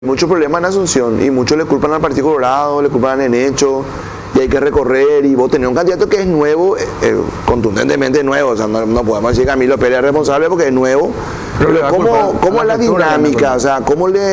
Muchos problemas en Asunción y muchos le culpan al Partido Colorado, le culpan a Nenecho y hay que recorrer y vos tenés un candidato que es nuevo, contundentemente nuevo, o sea, no podemos decir que Camilo Pérez es responsable porque es nuevo, pero ¿cómo es la dinámica? O sea,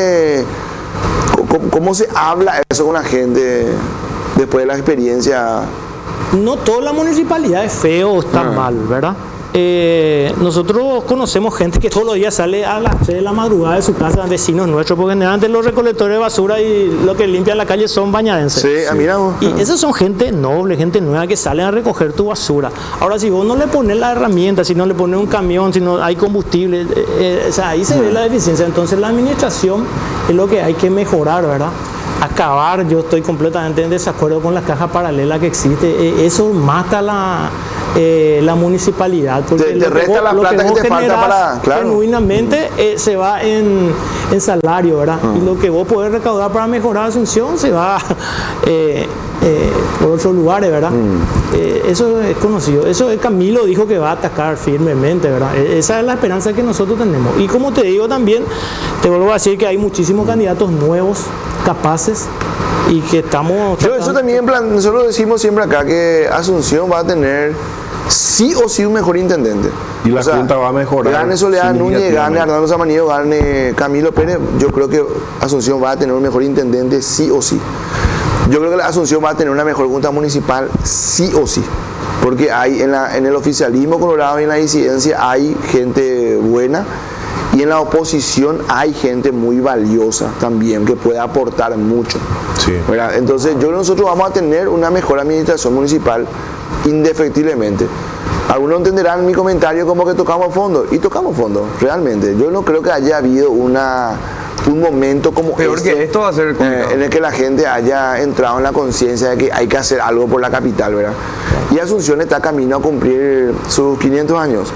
¿cómo se habla eso con la gente después de la experiencia? No toda la municipalidad es feo o está mal, ¿verdad? Nosotros conocemos gente que todos los días sale a las 3 de la madrugada de su casa, vecinos nuestros, porque generalmente los recolectores de basura y lo que limpian la calle son bañadenses. Sí, mira vos. Y esos son gente noble, gente nueva que salen a recoger tu basura. Ahora, si vos no le pones la herramienta, si no le pones un camión, si no hay combustible, o sea, ahí se ve la deficiencia. Entonces la administración es lo que hay que mejorar, ¿verdad? Acabar, yo estoy completamente en desacuerdo con la caja paralela que existe. Eso mata la municipalidad, porque te resta la plata que te falta para, claro, genuinamente se va en salario, ¿verdad? Y lo que vos podés recaudar para mejorar Asunción se va por otros lugares, ¿verdad? Eso es conocido. Eso Camilo dijo que va a atacar firmemente, ¿verdad? Esa es la esperanza que nosotros tenemos. Y como te digo también, te vuelvo a decir que hay muchísimos candidatos nuevos, capaces, y que estamos... Yo eso también, nosotros decimos siempre acá que Asunción va a tener sí o sí un mejor intendente. Y la Junta va a mejorar. Gane Soledad Núñez, gane Arnaldo Samaniego, gane Camilo Pérez, yo creo que Asunción va a tener un mejor intendente sí o sí. Yo creo que la Asunción va a tener una mejor junta municipal sí o sí. Porque hay en el oficialismo colorado y en la disidencia hay gente buena. Y en la oposición hay gente muy valiosa también que puede aportar mucho. Sí. Entonces yo creo que nosotros vamos a tener una mejor administración municipal indefectiblemente. Algunos entenderán mi comentario como que tocamos fondo, y tocamos fondo, realmente. Yo no creo que haya habido un momento como peor que esto va a ser en el que la gente haya entrado en la conciencia de que hay que hacer algo por la capital, ¿verdad? Y Asunción está camino a cumplir sus 500 años.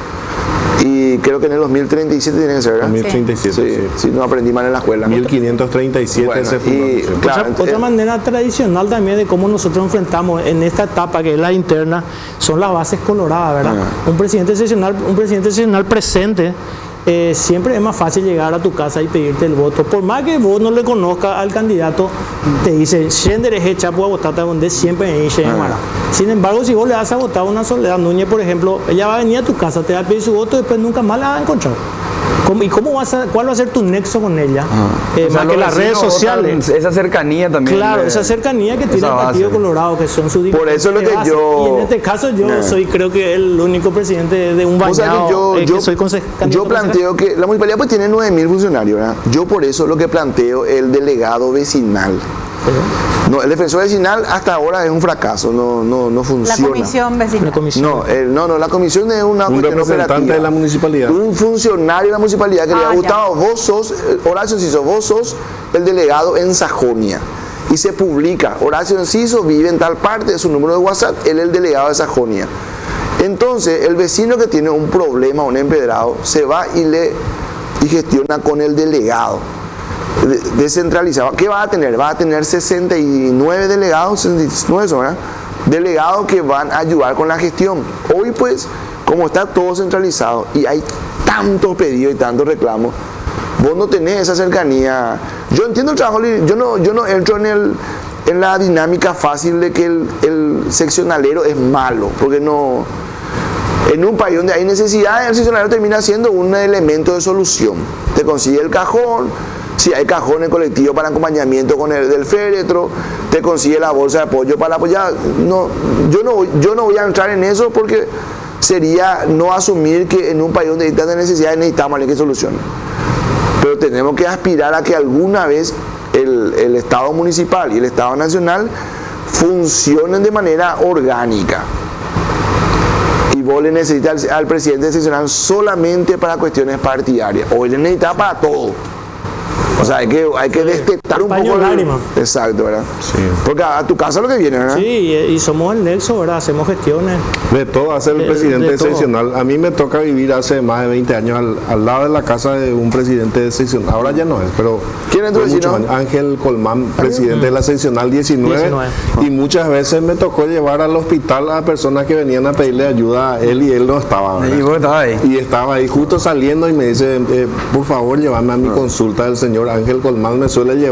Y creo que en el 2037 tiene que ser, ¿verdad? 2037, sí, no aprendí mal en la escuela. 1537 bueno, se fundó. Claro, otra manera tradicional también de cómo nosotros enfrentamos en esta etapa que es la interna son las bases coloradas, ¿verdad? Un presidente sesional presente. Siempre es más fácil llegar a tu casa y pedirte el voto. Por más que vos no le conozcas al candidato, te dice, Shender es chapo a votar donde siempre es Sin embargo, si vos le das a votar a una Soledad Núñez, por ejemplo, ella va a venir a tu casa, te va a pedir su voto y después nunca más la vas a encontrar. ¿Y cuál va a ser tu nexo con ella? Más que las redes sociales. Esa cercanía también. Claro, esa cercanía que tiene el Partido Colorado, que son sus por eso es lo que base. Y en este caso yo soy, creo que el único presidente de un bañado que soy candidato. Yo planteo que la municipalidad pues tiene 9.000 funcionarios, ¿verdad? Yo por eso lo que planteo el delegado vecinal. No, el defensor vecinal hasta ahora es un fracaso, no funciona. La comisión vecinal. No, la comisión es una cuestión representante operativa. de la municipalidad. Un funcionario de la municipalidad que le ha gustado, vos sos, Horacio Enciso, vos sos el delegado en Sajonia. Y se publica, Horacio Enciso vive en tal parte, de su número de WhatsApp, él es el delegado de Sajonia. Entonces, el vecino que tiene un problema, un empedrado, se va y gestiona con el delegado. Descentralizado. ¿Qué va a tener? Va a tener 69 delegados, 69 son, ¿verdad? Delegados que van a ayudar con la gestión. Hoy pues, como está todo centralizado y hay tantos pedidos y tantos reclamos, vos no tenés esa cercanía. Yo entiendo el trabajo, yo no entro en la dinámica fácil de que el seccionalero es malo, porque no... En un país donde hay necesidad, el seccionalero termina siendo un elemento de solución. Te consigue el cajón, si hay cajones colectivos para acompañamiento con el del féretro, te consigue la bolsa de apoyo para apoyar. No, yo no voy a entrar en eso porque sería no asumir que en un país donde hay tantas necesidades necesitamos a alguien que solucione. Pero tenemos que aspirar a que alguna vez el Estado municipal y el Estado nacional funcionen de manera orgánica. Y vos le necesitas al presidente seccional solamente para cuestiones partidarias. Hoy le necesitas para todo. O sea, hay que destetar un poco lágrima. Exacto, ¿verdad? Sí. Porque a tu casa lo que viene, ¿verdad? Sí, y somos el nexo, ¿verdad? Hacemos gestiones. De todo hace el presidente seccional. A mí me toca vivir hace más de 20 años al lado de la casa de un presidente seccional. Ahora ya no es, pero... ¿Quién es tu vecino? Ángel Colmán, presidente de la seccional 19. Y muchas veces me tocó llevar al hospital a personas que venían a pedirle ayuda a él y él no estaba, ¿verdad? Y vos estabas ahí. Y estaba ahí justo saliendo y me dice, por favor, llévame a mi consulta del señor mayor Ángel Colmán me suele llevar